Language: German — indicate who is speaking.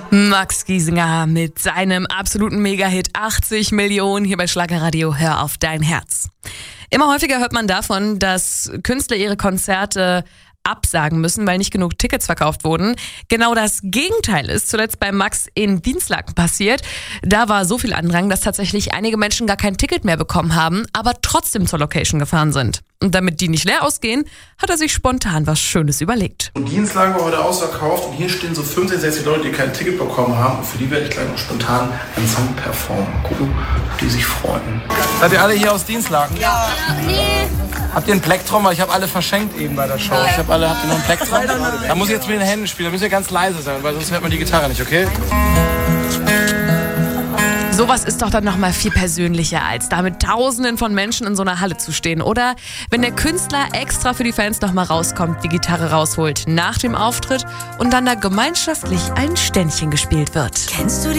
Speaker 1: Max Giesinger mit seinem absoluten Mega-Hit 80 Millionen hier bei Schlagerradio Hör auf dein Herz. Immer häufiger hört man davon, dass Künstler ihre Konzerte absagen müssen, weil nicht genug Tickets verkauft wurden. Genau das Gegenteil ist zuletzt bei Max in Dinslaken passiert. Da war so viel Andrang, dass tatsächlich einige Menschen gar kein Ticket mehr bekommen haben, aber trotzdem zur Location gefahren sind. Und damit die nicht leer ausgehen, hat er sich spontan was Schönes überlegt.
Speaker 2: Und Dinslaken war heute ausverkauft und hier stehen so 15, 16 Leute, die kein Ticket bekommen haben. Und für die werde ich gleich noch spontan einen Song performen. Gucken, ob die sich freuen. Seid ihr alle hier aus Dinslaken? Ja. Nee. Habt ihr einen Plektrum? Weil ich habe alle verschenkt eben bei der Show. Habt ihr noch einen Plektrum? Da muss ich jetzt mit den Händen spielen. Da müsst ihr ganz leise sein, weil sonst hört man die Gitarre nicht, okay?
Speaker 1: Sowas ist doch dann nochmal viel persönlicher, als da mit Tausenden von Menschen in so einer Halle zu stehen. Oder wenn der Künstler extra für die Fans nochmal rauskommt, die Gitarre rausholt nach dem Auftritt und dann da gemeinschaftlich ein Ständchen gespielt wird.
Speaker 3: Kennst du die